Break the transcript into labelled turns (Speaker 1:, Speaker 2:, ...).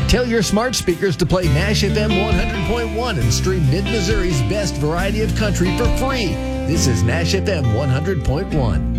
Speaker 1: Tell your smart speakers to play Nash FM 100.1 and stream Mid-Missouri's best variety of country for free. This is Nash FM 100.1.